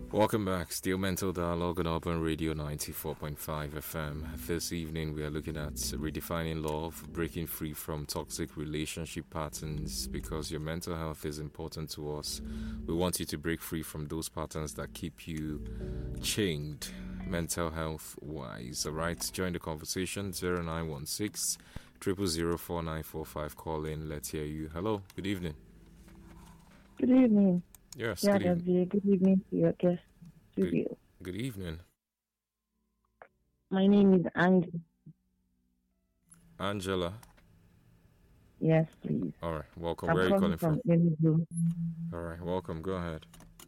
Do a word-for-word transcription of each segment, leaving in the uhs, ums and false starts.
Welcome back. Still Mental Dialogue on Urban Radio ninety-four point five F M. This evening we are looking at redefining love, breaking free from toxic relationship patterns because your mental health is important to us. We want you to break free from those patterns that keep you chained mental health wise. Alright, join the conversation zero nine one six, zero zero zero four nine four five. Call in, let's hear you. Hello, good evening. Good evening. Yes, yeah, good evening. Be a good evening to your guest studio. Good, good evening. My name is Angie. Angela. Yes, please. All right, welcome. I'm Where are you calling from? from? All right, welcome. Go ahead.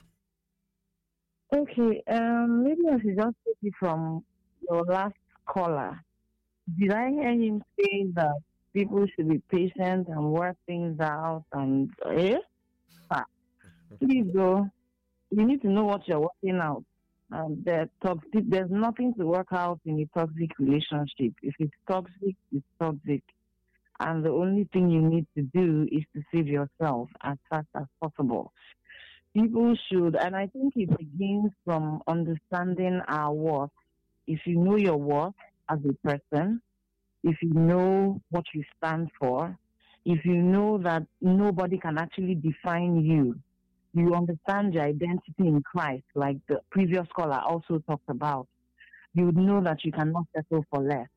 Okay, um, maybe I should just take it from your last caller. Did I hear him say that people should be patient and work things out and eh? Ah, please go. You need to know what you're working out. Um, the toxic, there's nothing to work out in a toxic relationship. If it's toxic, it's toxic. And the only thing you need to do is to save yourself as fast as possible. People should, and I think it begins from understanding our worth. If you know your worth as a person, if you know what you stand for, if you know that nobody can actually define you, you understand your identity in Christ, like the previous caller also talked about, you would know that you cannot settle for less.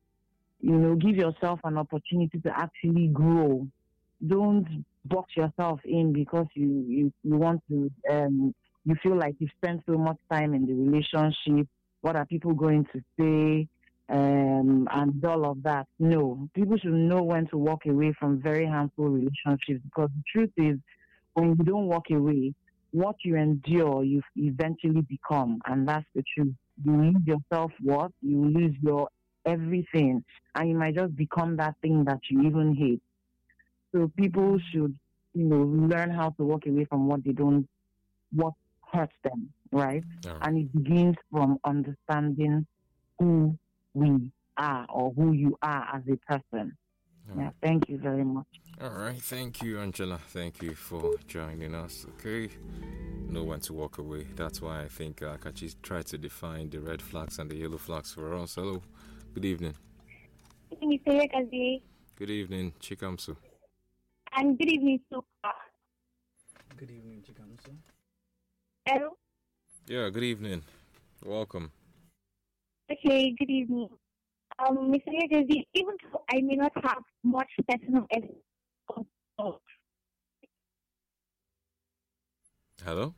You know, give yourself an opportunity to actually grow. Don't box yourself in because you, you, you want to, um, you feel like you've spent so much time in the relationship. What are people going to say? Um, and all of that. No, people should know when to walk away from very harmful relationships because the truth is, when you don't walk away, what you endure, you eventually become, and that's the truth. You lose your self-worth, you lose your everything, and you might just become that thing that you even hate. So people should, you know, learn how to walk away from what they don't, what hurts them, right? All right. And it begins from understanding who we are or who you are as a person. All Yeah, right. thank you very much. All right, thank you, Angela. Thank you for joining us. Okay, know when to walk away. That's why I think uh, Kachi tried to define the red flags and the yellow flags for us. Hello, good evening. Mister Yakazi. Good evening, Chikamsu. And good evening, Suka. Good evening, Chikamsu. Hello? Yeah, good evening. Welcome. Okay, good evening. Um, Mister Yakazi, even though I may not have much personal evidence. Hello?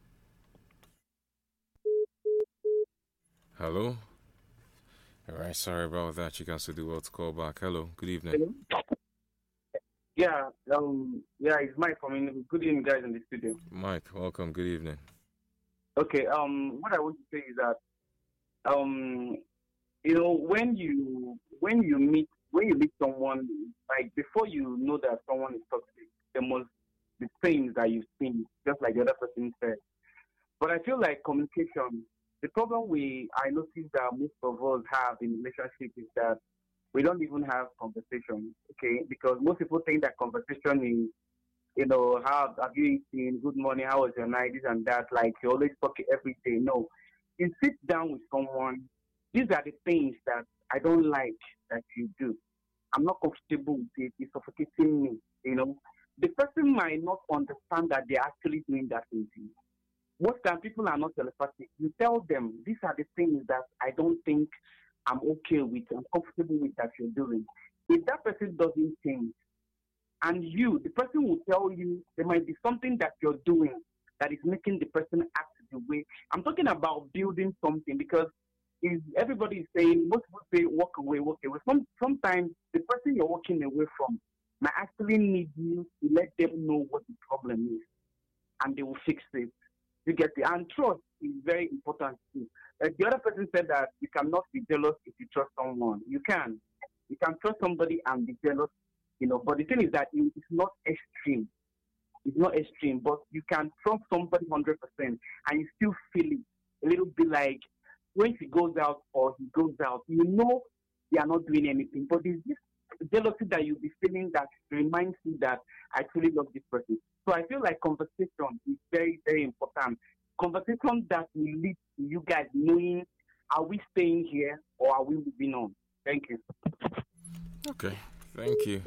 Hello? All right, sorry about that. You guys will do well to call back. Hello, good evening. Hello? Yeah, um, yeah, it's Mike from. Good evening, guys, in the studio. Mike, welcome. Good evening. Okay, um, what I want to say is that, um, you know, when you when you meet when you meet someone, like before you know that someone is toxic, there must be things that you've seen, just like the other person said. But I feel like communication. The problem we I notice that most of us have in relationships is that we don't even have conversations, okay? Because most people think that conversation is, you know, how have you eaten? Good morning, how was your night? This and that. Like you always talk every day. No, you sit down with someone. These are the things that I don't like that you do. I'm not comfortable with it. It's suffocating me. You know, the person might not understand that they're actually doing that thing to you. Most time people are not telepathic. You tell them these are the things that I don't think I'm okay with, I'm comfortable with that you're doing. If that person doesn't change, and you, the person will tell you there might be something that you're doing that is making the person act the way. I'm talking about building something because if everybody is saying, most people say walk away, walk away. Some, sometimes the person you're walking away from might actually need you to let them know what the problem is and they will fix it. You get it? And trust is very important too. Like the other person said that you cannot be jealous if you trust someone. You can. You can trust somebody and be jealous, you know. But the thing is that it's not extreme. It's not extreme, but you can trust somebody one hundred percent and you still feel it a little bit like when she goes out or he goes out, you know they are not doing anything. But there's this jealousy that you'll be feeling that reminds you that I truly love this person. So I feel like conversation is very, very important. conversation that will lead to you guys knowing, are we staying here or are we moving on? Thank you. Okay, thank you.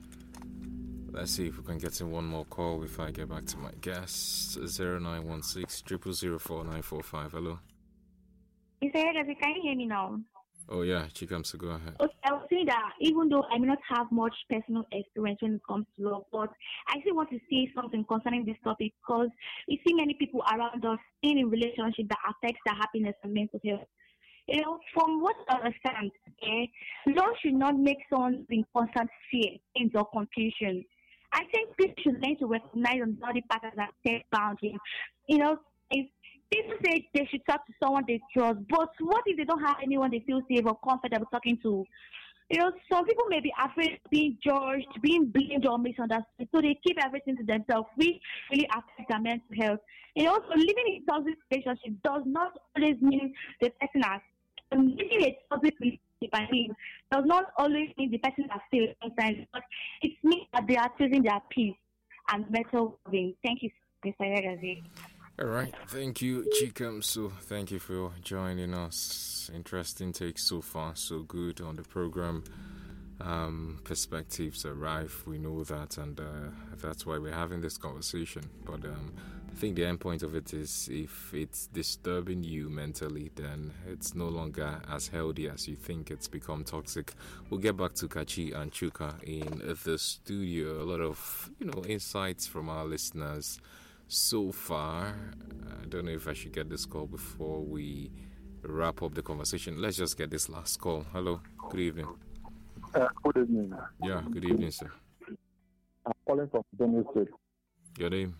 Let's see if we can get in one more call before I get back to my guests. zero nine one six, zero zero zero four nine four five. Hello. Mister Egazi, can you hear me now? Oh, yeah, Chikamso, go ahead. Okay, I was saying that even though I may not have much personal experience when it comes to love, but I still want to say something concerning this topic because we see many people around us in a relationship that affects their happiness and mental health. You know, from what I understand, eh, love should not make someone in constant fear, pain, or confusion. I think people should learn to recognize and body patterns and set boundaries. You know, if people say they should talk to someone they trust, but what if they don't have anyone they feel safe or comfortable talking to? You know, some people may be afraid of being judged, being blamed or misunderstood, so they keep everything to themselves, which really affects their mental health. You know, so living in a toxic relationship does not always mean the person has um, living a toxic relationship. I mean, does not always mean the person has failed sometimes, but it means that they are choosing their peace and mental well-being. Thank you, Mister Egazi. All right, thank you, Chikamso. Thank you for joining us. Interesting take so far, so good on the program. Um, perspectives arrive, we know that, and uh, that's why we're having this conversation. But um, I think the end point of it is if it's disturbing you mentally, then it's no longer as healthy as you think. It's become toxic. We'll get back to Kachi and Chuka in the studio. A lot of, you know, insights from our listeners so far. I don't know if I should get this call before we wrap up the conversation. Let's just get this last call. Hello, good evening. Uh, good evening. Yeah, good evening, sir. I'm calling from Benue State. Your name?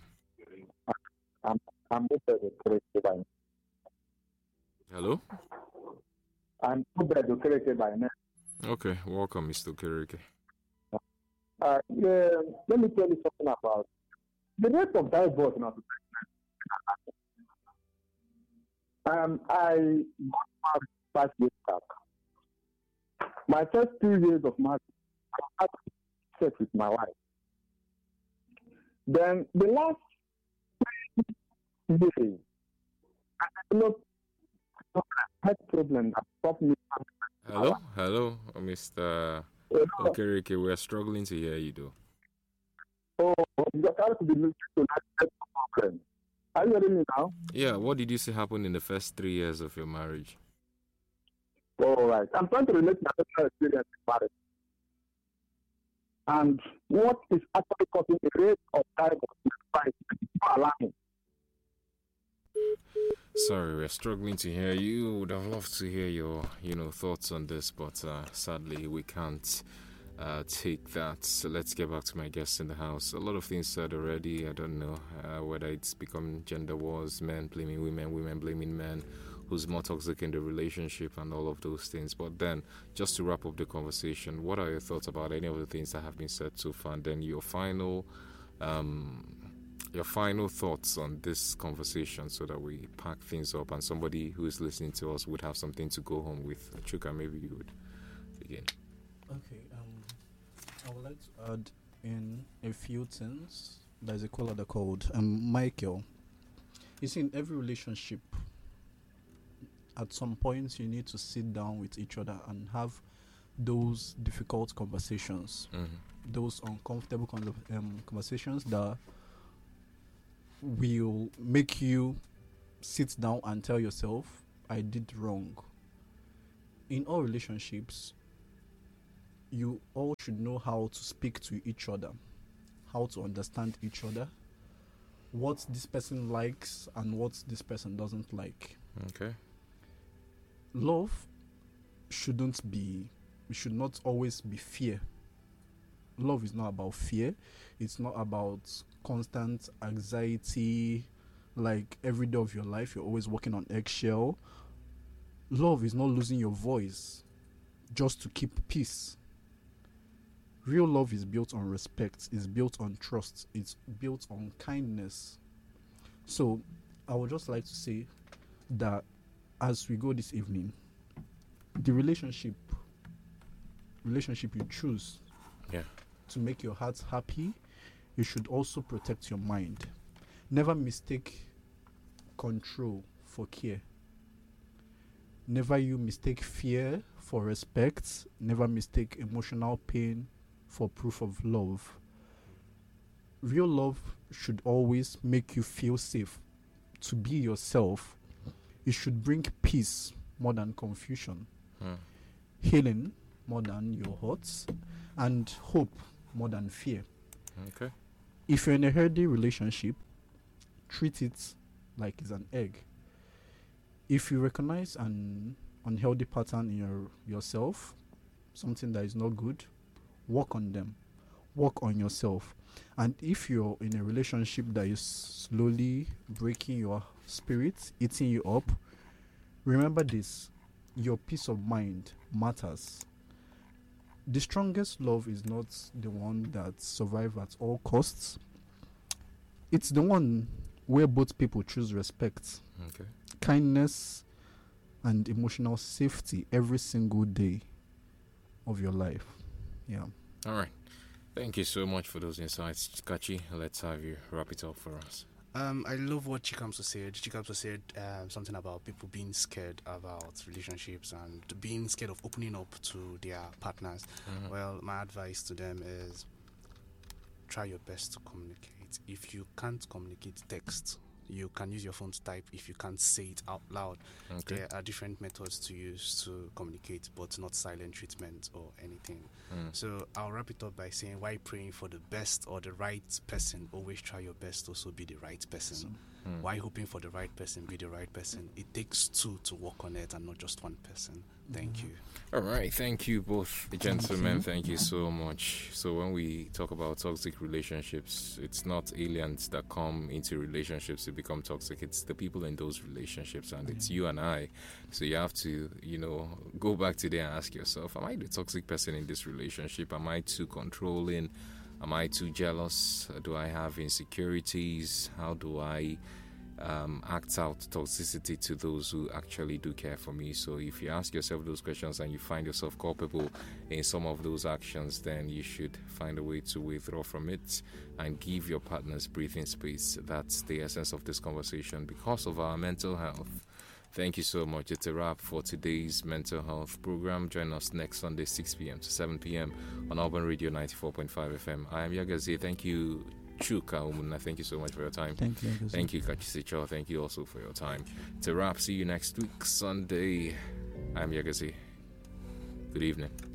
I'm I'm by Hello? I'm Okereke by name. Okay, welcome, Mister Okereke. Uh, yeah, let me tell you something about the rate of divorce in our Um, I got married five years back. My first two years of marriage, I had sex with my wife. Then the last year, I developed a health problem that stopped me. Hello? Hello, Mister Okereke. We're struggling to hear you, though. Oh, you have to be listening to that problem. Are you hearing me now? Yeah, what did you say happened in the first three years of your marriage? All right. I'm trying to relate my personal experience in marriage. And what is actually causing the rate of divorce in society is not alarming. Sorry, we're struggling to hear you. Would have loved to hear your, you know, thoughts on this, but uh, sadly we can't uh, take that. So let's get back to my guests in the house. A lot of things said already. I don't know uh, whether it's become gender wars, men blaming women, women blaming men, who's more toxic in the relationship and all of those things. But then, just to wrap up the conversation, what are your thoughts about any of the things that have been said so far? And then your final, um, your final thoughts on this conversation, so that we pack things up and somebody who is listening to us would have something to go home with. Chuka, maybe you would begin. Okay, um, I would like to add in a few things. There's a caller that called um, Michael. You see, in every relationship, at some point you need to sit down with each other and have those difficult conversations, mm-hmm. those uncomfortable con- um, conversations that will make you sit down and tell yourself, I did wrong. In all relationships, you all should know how to speak to each other, how to understand each other, what this person likes and what this person doesn't like. Okay. Love shouldn't be, it should not always be fear. Love is not about fear. It's not about constant anxiety, like every day of your life you're always walking on eggshell. Love is not losing your voice just to keep peace. Real love is built on respect, it's built on trust, it's built on kindness. So I would just like to say that as we go this evening, the relationship relationship you choose yeah. to make your heart happy, you should also protect your mind. Never mistake control for care. Never you mistake fear for respect. Never mistake emotional pain for proof of love. Real love should always make you feel safe to be yourself. It should bring peace more than confusion, Hmm. healing more than your hurts, and hope more than fear. Okay. If you're in a healthy relationship, treat it like it's an egg. If you recognize an unhealthy pattern in your yourself, something that is not good, work on them. Work on yourself. And if you're in a relationship that is slowly breaking your spirit, eating you up, remember this: your peace of mind matters. The strongest love is not the one that survives at all costs. It's the one where both people choose respect, Okay. kindness, and emotional safety every single day of your life. Yeah. All right. Thank you so much for those insights, Kachi. Let's have you wrap it up for us. Um, I love what Chikamso said. Chikamso said um, something about people being scared about relationships and being scared of opening up to their partners. Mhm. Well, my advice to them is try your best to communicate. If you can't communicate, text. You can use your phone to type if you can't say it out loud. Okay. There are different methods to use to communicate, but not silent treatment or anything. Mm. So I'll wrap it up by saying, why praying for the best or the right person? Always try your best to also be the right person. Mm. Why hoping for the right person? Be the right person. It takes two to work on it and not just one person. Thank you. All right. Thank you both, gentlemen. Thank you so much. So when we talk about toxic relationships, it's not aliens that come into relationships to become toxic. It's the people in those relationships, and it's you and I. So you have to, you know, go back to there and ask yourself, am I the toxic person in this relationship? Am I too controlling? Am I too jealous? Do I have insecurities? How do I um, act out toxicity to those who actually do care for me? So if you ask yourself those questions and you find yourself culpable in some of those actions, then you should find a way to withdraw from it and give your partners breathing space. That's the essence of this conversation because of our mental health. Thank you so much. It's a wrap for today's mental health program. Join us next Sunday, six p.m. to seven p.m. on Urban Radio ninety-four point five F M. I am Yagazi. Thank you, Chuka Umuna. Thank you so much for your time. Thank you. Thank you, Kachisicho. Thank you also for your time. It's a wrap. See you next week, Sunday. I'm Yagazi. Good evening.